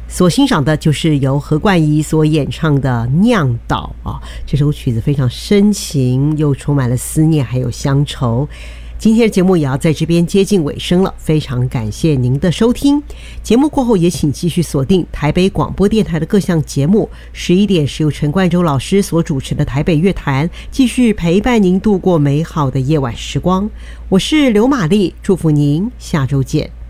所欣赏的就是由何冠仪所演唱的《酿岛》啊，这首曲子非常深情，又充满了思念还有乡愁。今天的节目也要在这边接近尾声了，非常感谢您的收听。节目过后也请继续锁定台北广播电台的各项节目，11点是由陈冠洲老师所主持的台北乐坛，继续陪伴您度过美好的夜晚时光。我是刘玛丽，祝福您下周见。